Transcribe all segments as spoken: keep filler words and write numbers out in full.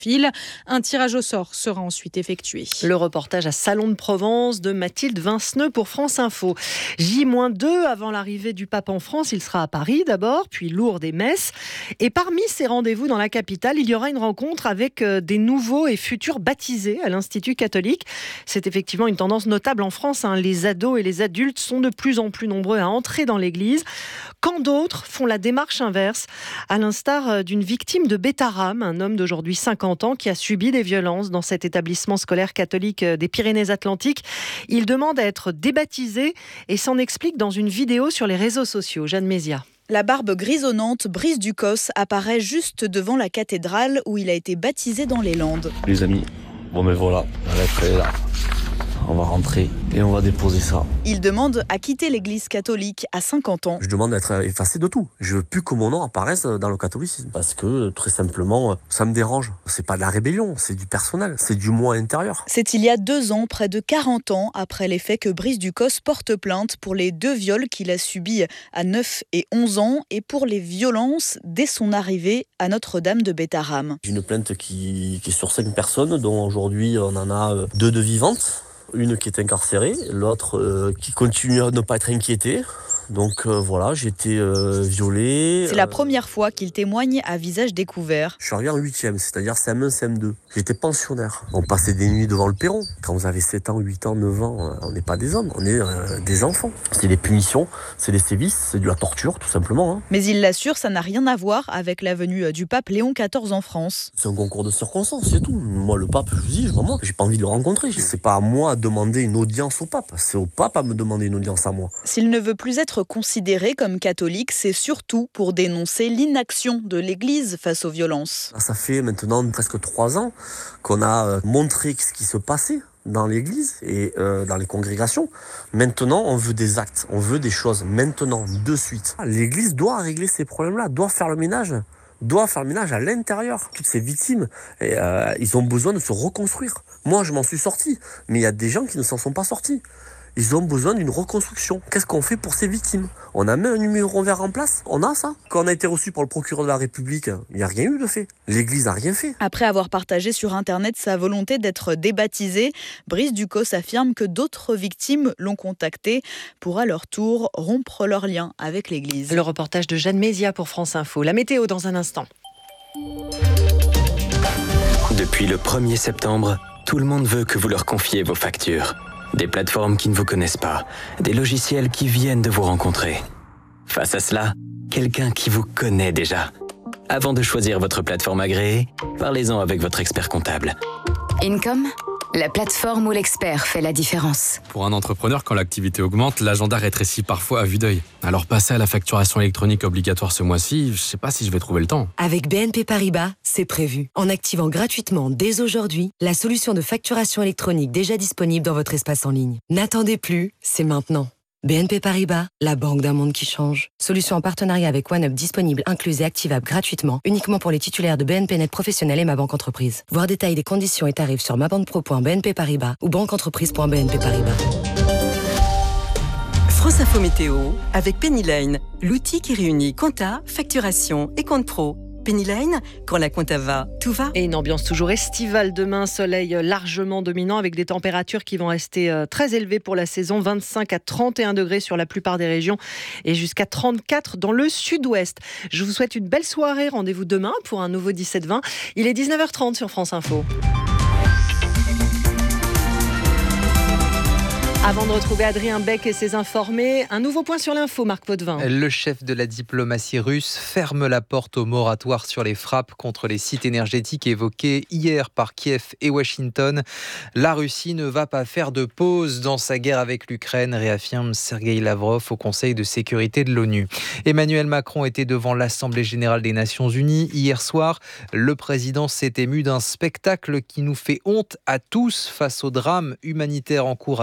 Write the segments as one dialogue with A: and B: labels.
A: fil. Un tirage au sort sera ensuite effectué.
B: Le reportage à Salon de Provence de Mathilde Vinceneux pour France Info. J deux avant l'arrivée du pape en France, il sera à Paris d'abord, puis Lourdes et Metz. Et parmi ces rendez-vous dans la capitale, il y aura une rencontre avec des nouveaux et futurs baptisés à l'Institut catholique. C'est effectivement une tendance notable en France. Hein. Les ados et les adultes sont de plus en plus nombreux à entrer dans l'église, quand d'autres font la démarche inverse, à l'instar d'une victime de Bétarame, un homme d'aujourd'hui cinquante ans qui a subi des violences dans cet établissement scolaire catholique des Pyrénées-Atlantiques. Il demande à être débaptisé et s'en explique dans une vidéo sur les réseaux sociaux. Jeanne Mézia.
C: La barbe grisonnante, Brice Ducos apparaît juste devant la cathédrale où il a été baptisé dans les Landes.
D: Les amis, bon mais voilà, la lettre est là. On va rentrer et on va déposer ça.
C: Il demande à quitter l'église catholique à cinquante ans.
D: Je demande d'être effacé de tout. Je veux plus que mon nom apparaisse dans le catholicisme. Parce que, très simplement, ça me dérange. C'est pas de la rébellion, c'est du personnel. C'est du moi intérieur.
C: C'est il y a deux ans, près de quarante ans, après les faits, que Brice Ducos porte plainte pour les deux viols qu'il a subis à neuf et onze ans et pour les violences dès son arrivée à Notre-Dame de Bétarame.
D: J'ai une plainte qui, qui est sur cinq personnes, dont aujourd'hui on en a deux de vivantes. Une qui est incarcérée, l'autre euh, qui continue à ne pas être inquiétée. Donc euh, voilà, j'ai été euh, violé.
C: C'est la première fois qu'il témoigne à visage découvert.
D: Je suis arrivé en huitième, c'est-à-dire C M un, C M deux. J'étais pensionnaire. On passait des nuits devant le perron. Quand vous avez sept ans, huit ans, neuf ans, on n'est pas des hommes, on est euh, des enfants. C'est des punitions, c'est des sévices, c'est de la torture, tout simplement. Hein.
C: Mais il l'assure, ça n'a rien à voir avec la venue du pape Léon quatorze en France.
D: C'est un concours de circonstances, c'est tout. Moi, le pape, je vous dis, vraiment, j'ai pas envie de le rencontrer. C'est pas à moi de demander une audience au pape, c'est au pape à me demander une audience à moi.
C: S'il ne veut plus être considéré comme catholique, c'est surtout pour dénoncer l'inaction de l'Église face aux violences.
D: Ça fait maintenant presque trois ans qu'on a montré ce qui se passait dans l'église et euh, dans les congrégations. Maintenant, on veut des actes, on veut des choses maintenant, de suite. L'église doit régler ces problèmes-là, doit faire le ménage. doit faire le ménage à l'intérieur. Toutes ces victimes, et, euh, ils ont besoin de se reconstruire. Moi, je m'en suis sorti, mais il y a des gens qui ne s'en sont pas sortis. Ils ont besoin d'une reconstruction. Qu'est-ce qu'on fait pour ces victimes ? On a mis un numéro vert en place ? On a ça ? Quand on a été reçu par le procureur de la République, il n'y a rien eu de fait. L'Église n'a rien fait.
C: Après avoir partagé sur Internet sa volonté d'être débaptisé, Brice Ducos affirme que d'autres victimes l'ont contacté pour à leur tour rompre leur lien avec l'Église.
B: Le reportage de Jeanne Mézia pour France Info. La météo dans un instant.
E: Depuis le premier septembre, tout le monde veut que vous leur confiez vos factures. Des plateformes qui ne vous connaissent pas, des logiciels qui viennent de vous rencontrer. Face à cela, quelqu'un qui vous connaît déjà. Avant de choisir votre plateforme agréée, parlez-en avec votre expert comptable.
F: Income, la plateforme où l'expert fait la différence.
G: Pour un entrepreneur, quand l'activité augmente, l'agenda rétrécit parfois à vue d'œil. Alors passer à la facturation électronique obligatoire ce mois-ci, je ne sais pas si je vais trouver le temps.
H: Avec B N P Paribas, c'est prévu. En activant gratuitement dès aujourd'hui la solution de facturation électronique déjà disponible dans votre espace en ligne. N'attendez plus, c'est maintenant. B N P Paribas, la banque d'un monde qui change. Solution en partenariat avec OneUp disponible, incluse et activable gratuitement, uniquement pour les titulaires de B N P Net Professionnel et Ma Banque Entreprise. Voir détails des conditions et tarifs sur mabanquepro point b n p paribas ou banqueentreprise point b n p paribas.
I: France Info Météo avec Pennyline, l'outil qui réunit compta, facturation et compte pro. Pennyline, quand la compta va, tout va.
B: Et une ambiance toujours estivale demain, soleil largement dominant avec des températures qui vont rester très élevées pour la saison, vingt-cinq à trente et un degrés sur la plupart des régions et jusqu'à trente-quatre dans le sud-ouest. Je vous souhaite une belle soirée, rendez-vous demain pour un nouveau dix-sept vingt. Il est dix-neuf heures trente sur France Info. Avant de retrouver Adrien Beck et ses informés, un nouveau point sur l'info, Marc Potvin.
J: Le chef de la diplomatie russe ferme la porte au moratoire sur les frappes contre les sites énergétiques évoqués hier par Kiev et Washington. La Russie ne va pas faire de pause dans sa guerre avec l'Ukraine, réaffirme Sergueï Lavrov au Conseil de sécurité de l'ONU. Emmanuel Macron était devant l'Assemblée générale des Nations unies hier soir. Le président s'est ému d'un spectacle qui nous fait honte à tous face au drame humanitaire en cours à Gaza.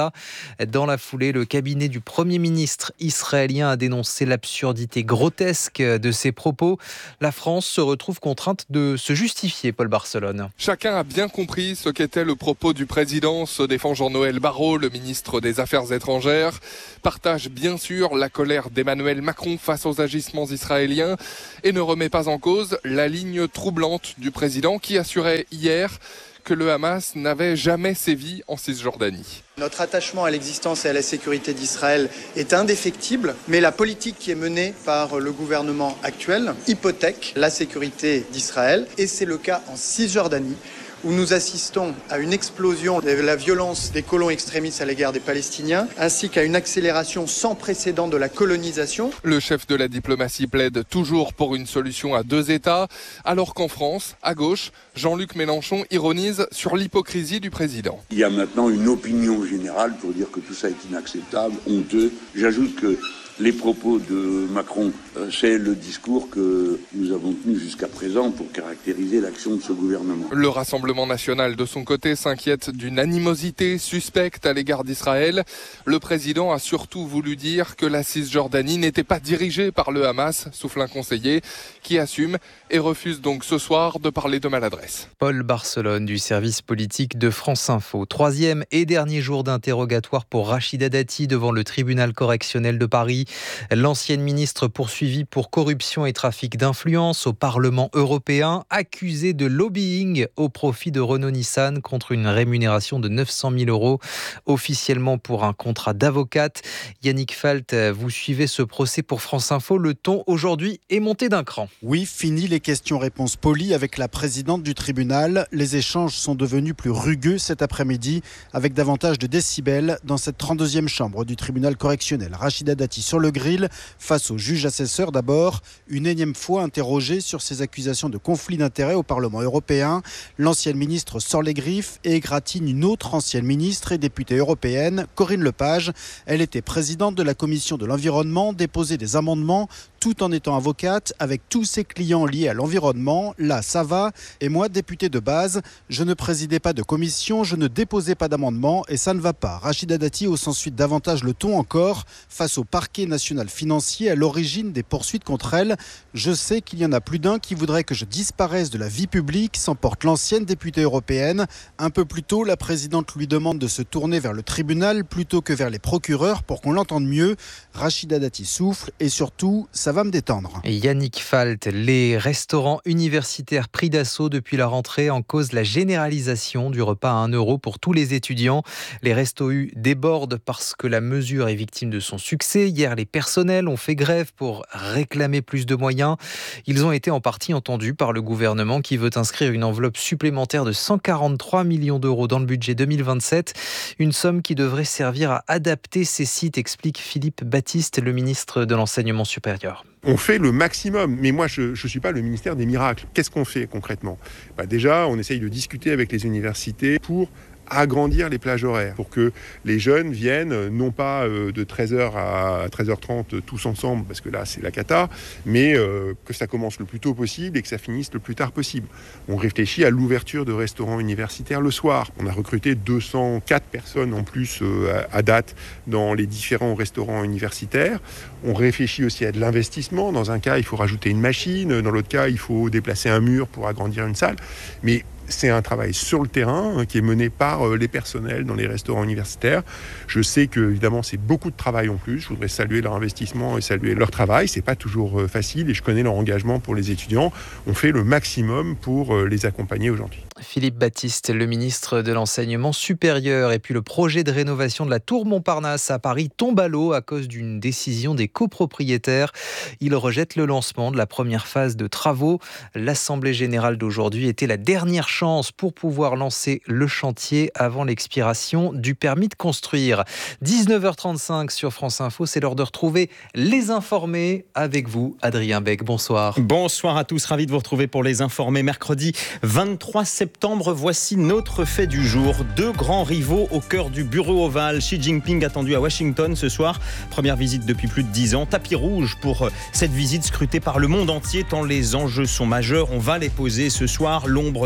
J: Gaza. Dans la foulée, le cabinet du Premier ministre israélien a dénoncé l'absurdité grotesque de ces propos. La France se retrouve contrainte de se justifier, Paul Barcelone.
K: Chacun a bien compris ce qu'était le propos du président, se défend Jean-Noël Barrot, le ministre des Affaires étrangères, partage bien sûr la colère d'Emmanuel Macron face aux agissements israéliens et ne remet pas en cause la ligne troublante du président qui assurait hier que le Hamas n'avait jamais sévi en Cisjordanie.
L: Notre attachement à l'existence et à la sécurité d'Israël est indéfectible, mais la politique qui est menée par le gouvernement actuel hypothèque la sécurité d'Israël, et c'est le cas en Cisjordanie, où nous assistons à une explosion de la violence des colons extrémistes à l'égard des Palestiniens, ainsi qu'à une accélération sans précédent de la colonisation.
K: Le chef de la diplomatie plaide toujours pour une solution à deux États, alors qu'en France, à gauche, Jean-Luc Mélenchon ironise sur l'hypocrisie du président.
M: Il y a maintenant une opinion générale pour dire que tout ça est inacceptable, honteux. J'ajoute que les propos de Macron, c'est le discours que nous avons tenu jusqu'à présent pour caractériser l'action de ce gouvernement.
K: Le Rassemblement national, de son côté, s'inquiète d'une animosité suspecte à l'égard d'Israël. Le président a surtout voulu dire que la Cisjordanie n'était pas dirigée par le Hamas, souffle un conseiller, qui assume et refuse donc ce soir de parler de maladresse.
J: Paul Barcelone du service politique de France Info. Troisième et dernier jour d'interrogatoire pour Rachida Dati devant le tribunal correctionnel de Paris. L'ancienne ministre poursuivie pour corruption et trafic d'influence au Parlement européen, accusée de lobbying au profit de Renault-Nissan contre une rémunération de neuf cent mille euros, officiellement pour un contrat d'avocate. Yannick Falt, vous suivez ce procès pour France Info. Le ton aujourd'hui est monté d'un cran.
N: Oui, fini les questions-réponses polies avec la présidente du tribunal. Les échanges sont devenus plus rugueux cet après-midi avec davantage de décibels dans cette trente-deuxième chambre du tribunal correctionnel. Rachida Dati sur le grill, face au juge assesseur d'abord, une énième fois interrogée sur ses accusations de conflit d'intérêts au Parlement européen. L'ancienne ministre sort les griffes et égratigne une autre ancienne ministre et députée européenne, Corinne Lepage. Elle était présidente de la commission de l'environnement, déposait des amendements tout en étant avocate avec tous ses clients liés à l'environnement. Là, ça va. Et moi, député de base, je ne présidais pas de commission, je ne déposais pas d'amendement et ça ne va pas. Rachida Dati hausse ensuite davantage le ton encore face au parquet national financier à l'origine des poursuites contre elle. Je sais qu'il y en a plus d'un qui voudrait que je disparaisse de la vie publique, s'emporte l'ancienne députée européenne. Un peu plus tôt, la présidente lui demande de se tourner vers le tribunal plutôt que vers les procureurs pour qu'on l'entende mieux. Rachida Dati souffle et surtout, ça va me détendre.
J: Yannick Falt, les restaurants universitaires pris d'assaut depuis la rentrée en cause la généralisation du repas à un euro pour tous les étudiants. Les Restos U débordent parce que la mesure est victime de son succès. Hier, les personnels ont fait grève pour réclamer plus de moyens. Ils ont été en partie entendus par le gouvernement qui veut inscrire une enveloppe supplémentaire de cent quarante-trois millions d'euros dans le budget deux mille vingt-sept. Une somme qui devrait servir à adapter ces sites, explique Philippe Baptiste, le ministre de l'Enseignement supérieur.
O: On fait le maximum, mais moi je ne suis pas le ministère des miracles. Qu'est-ce qu'on fait concrètement ? Bah déjà, on essaye de discuter avec les universités pour agrandir les plages horaires, pour que les jeunes viennent non pas de treize heures à treize heures trente tous ensemble, parce que là c'est la cata, mais que ça commence le plus tôt possible et que ça finisse le plus tard possible. On réfléchit à l'ouverture de restaurants universitaires le soir. On a recruté deux cent quatre personnes en plus à date dans les différents restaurants universitaires. On réfléchit aussi à de l'investissement. Dans un cas, il faut rajouter une machine, dans l'autre cas, il faut déplacer un mur pour agrandir une salle. Mais c'est un travail sur le terrain qui est mené par les personnels dans les restaurants universitaires. Je sais que, évidemment, c'est beaucoup de travail en plus. Je voudrais saluer leur investissement et saluer leur travail. C'est pas toujours facile et je connais leur engagement pour les étudiants. On fait le maximum pour les accompagner aujourd'hui.
J: Philippe Baptiste, le ministre de l'Enseignement supérieur. Et puis le projet de rénovation de la tour Montparnasse à Paris tombe à l'eau à cause d'une décision des copropriétaires. Ils rejettent le lancement de la première phase de travaux. L'Assemblée générale d'aujourd'hui était la dernière chance pour pouvoir lancer le chantier avant l'expiration du permis de construire. dix-neuf heures trente-cinq sur France Info, c'est l'heure de retrouver les informés avec vous, Adrien Beck. Bonsoir.
P: Bonsoir à tous, ravi de vous retrouver pour les informés. Mercredi vingt-trois septembre, voici notre fait du jour. Deux grands rivaux au cœur du bureau ovale. Xi Jinping attendu à Washington ce soir. Première visite depuis plus de dix ans. Tapis rouge pour cette visite scrutée par le monde entier tant les enjeux sont majeurs. On va les poser ce soir. L'ombre de la guerre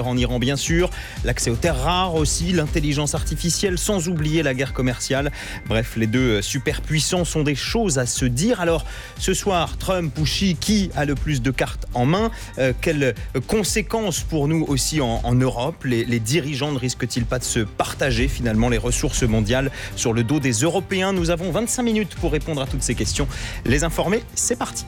P: nucléaire en Iran bien sûr, l'accès aux terres rares aussi, l'intelligence artificielle, sans oublier la guerre commerciale. Bref, les deux superpuissants sont des choses à se dire. Alors ce soir, Trump ou Xi, qui a le plus de cartes en main? euh, Quelles conséquences pour nous aussi en, en Europe? les, les dirigeants ne risquent-ils pas de se partager finalement les ressources mondiales sur le dos des Européens? Nous avons vingt-cinq minutes pour répondre à toutes ces questions. Les informer, c'est parti.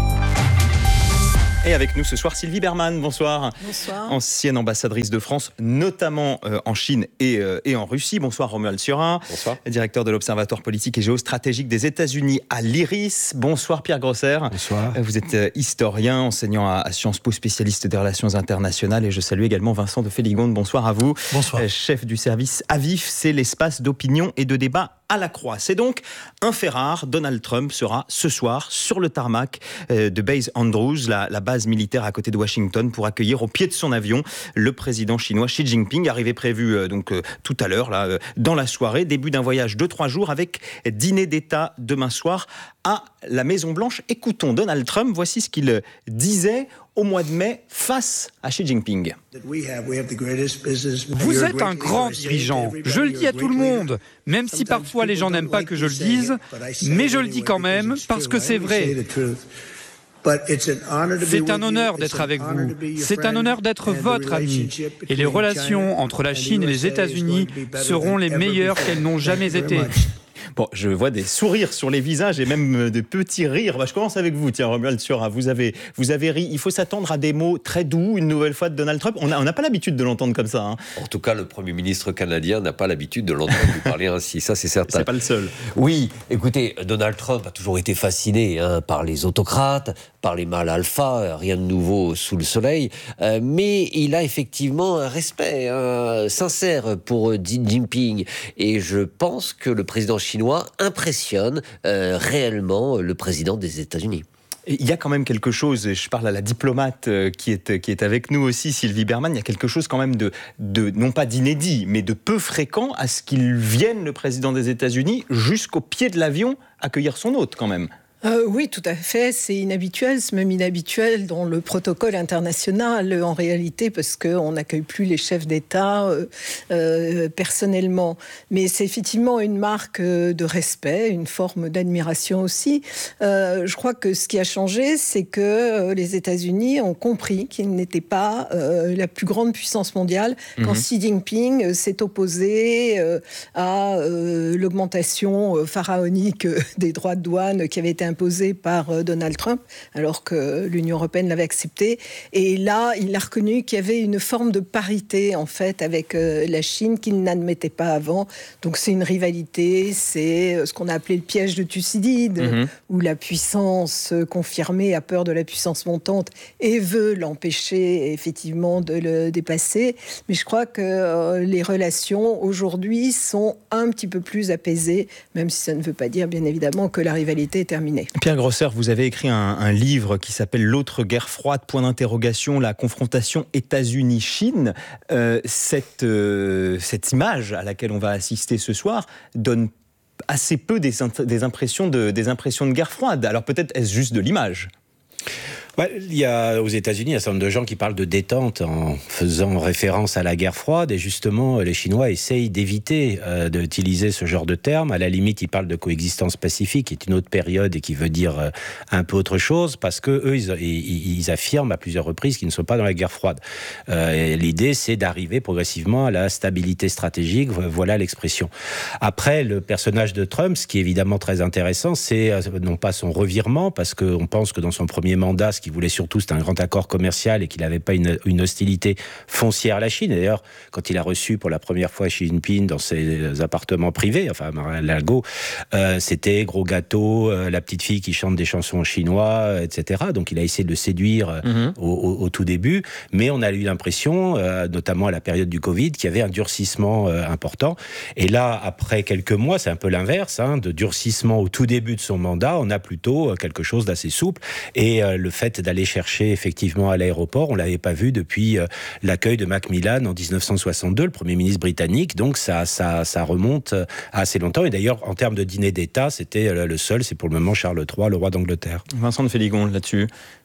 P: Et avec nous ce soir, Sylvie Bermann, bonsoir.
Q: Bonsoir.
P: Ancienne ambassadrice de France, notamment euh, en Chine et, euh, et en Russie. Bonsoir Romuald Surin.
R: Bonsoir.
P: Directeur de l'Observatoire politique et géostratégique des États-Unis à l'IRIS. Bonsoir Pierre Grosser.
R: Bonsoir.
P: Vous êtes euh, historien, enseignant à, à Sciences Po, spécialiste des relations internationales. Et je salue également Vincent de Féligonde. Bonsoir à vous.
R: Bonsoir.
P: Euh, chef du service A V I F, c'est l'espace d'opinion et de débat à la Croix. C'est donc un fait rare. Donald Trump sera ce soir sur le tarmac euh, de Base Andrews, la, la base militaire à côté de Washington, pour accueillir au pied de son avion le président chinois Xi Jinping, arrivé prévu euh, donc euh, tout à l'heure là euh, dans la soirée, début d'un voyage de trois jours avec dîner d'État demain soir à la Maison Blanche. Écoutons Donald Trump, voici ce qu'il disait au mois de mai face à Xi Jinping.
S: Vous êtes un grand dirigeant, je le dis à tout le monde, même si parfois les gens n'aiment pas que je le dise, mais je le dis quand même parce que c'est vrai. C'est un honneur d'être avec vous, c'est un honneur d'être votre ami, et les relations entre la Chine et les États-Unis seront les meilleures qu'elles n'ont jamais été.
P: Bon, je vois des sourires sur les visages et même des petits rires. Bah, je commence avec vous, tiens, Romuald Surin. Vous avez, vous avez ri. Il faut s'attendre à des mots très doux, une nouvelle fois, de Donald Trump. On n'a on n'a pas l'habitude de l'entendre comme ça. Hein.
R: En tout cas, le Premier ministre canadien n'a pas l'habitude de l'entendre lui parler ainsi. Ça, c'est certain.
P: C'est pas le seul.
R: Oui, écoutez, Donald Trump a toujours été fasciné hein, par les autocrates, par les mâles alpha, rien de nouveau sous le soleil. Euh, mais il a effectivement un respect hein, sincère pour Xi Jinping. Et je pense que le président chinois impressionne euh, réellement le président des États-Unis.
P: Il y a quand même quelque chose, et je parle à la diplomate qui est, qui est avec nous aussi, Sylvie Bermann, il y a quelque chose quand même de, de non pas d'inédit, mais de peu fréquent à ce qu'il vienne, le président des États-Unis, jusqu'au pied de l'avion accueillir son hôte quand même.
Q: Euh, oui, tout à fait. C'est inhabituel, c'est même inhabituel dans le protocole international, en réalité, parce qu'on n'accueille plus les chefs d'État euh, euh, personnellement. Mais c'est effectivement une marque de respect, une forme d'admiration aussi. Euh, je crois que ce qui a changé, c'est que les États-Unis ont compris qu'ils n'étaient pas euh, la plus grande puissance mondiale mmh. quand Xi Jinping s'est opposé euh, à euh, l'augmentation pharaonique des droits de douane qui avait été imposé par Donald Trump, alors que l'Union européenne l'avait accepté. Et là, il a reconnu qu'il y avait une forme de parité, en fait, avec euh, la Chine qu'il n'admettait pas avant. Donc c'est une rivalité, c'est ce qu'on a appelé le piège de Thucydide, mmh. où la puissance confirmée a peur de la puissance montante et veut l'empêcher, effectivement, de le dépasser. Mais je crois que euh, les relations, aujourd'hui, sont un petit peu plus apaisées, même si ça ne veut pas dire, bien évidemment, que la rivalité est terminée.
P: Pierre Grosser, vous avez écrit un, un livre qui s'appelle « L'autre guerre froide, point d'interrogation, la confrontation États-Unis-Chine ». Euh, cette, euh, cette image à laquelle on va assister ce soir donne assez peu des, des, impressions, de, des impressions de guerre froide. Alors peut-être est-ce juste de l'image ?
T: Ouais, il y a aux États-Unis un certain nombre de gens qui parlent de détente en faisant référence à la guerre froide, et justement les Chinois essayent d'éviter euh, d'utiliser ce genre de terme. À la limite, ils parlent de coexistence pacifique, qui est une autre période et qui veut dire euh, un peu autre chose, parce que eux, ils, ils, ils affirment à plusieurs reprises qu'ils ne sont pas dans la guerre froide. Euh, et l'idée, c'est d'arriver progressivement à la stabilité stratégique. Voilà l'expression. Après, le personnage de Trump, ce qui est évidemment très intéressant, c'est euh, non pas son revirement, parce qu'on pense que dans son premier mandat, ce qu'il voulait surtout, c'était un grand accord commercial et qu'il n'avait pas une, une hostilité foncière à la Chine. Et d'ailleurs, quand il a reçu pour la première fois Xi Jinping dans ses appartements privés, enfin Mar-a-Lago, euh, c'était gros gâteau, euh, la petite fille qui chante des chansons chinois, euh, et cetera. Donc il a essayé de le séduire euh, mm-hmm. au, au, au tout début, mais on a eu l'impression, euh, notamment à la période du Covid, qu'il y avait un durcissement euh, important. Et là, après quelques mois, c'est un peu l'inverse, hein, de durcissement au tout début de son mandat, on a plutôt euh, quelque chose d'assez souple. Et euh, le fait d'aller chercher effectivement à l'aéroport, on l'avait pas vu depuis euh, l'accueil de Macmillan en dix-neuf cent soixante-deux, le Premier ministre britannique, donc ça, ça, ça remonte à assez longtemps, et d'ailleurs en termes de dîner d'État, c'était le seul, c'est pour le moment Charles trois, le roi d'Angleterre.
P: Vincent de Féligonde là-dessus.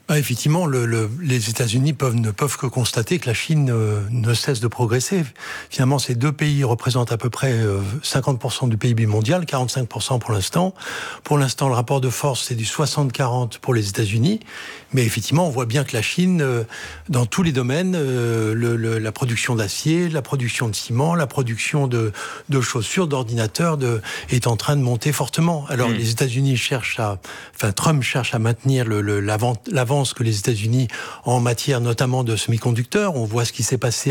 U: Ah, effectivement, le, le, les États-Unis peuvent, ne peuvent que constater que la Chine euh, ne cesse de progresser. Finalement, ces deux pays représentent à peu près euh, cinquante pour cent du P I B mondial, quarante-cinq pour cent pour l'instant. Pour l'instant, le rapport de force, c'est du soixante quarante pour les États-Unis. Mais effectivement, on voit bien que la Chine, euh, dans tous les domaines, euh, le, le, la production d'acier, la production de ciment, la production de, de chaussures, d'ordinateurs, de, est en train de monter fortement. Alors, mmh. les États-Unis cherchent à... Enfin, Trump cherche à maintenir le, le, l'avant, l'avant que les États-Unis en matière notamment de semi-conducteurs. On voit ce qui s'est passé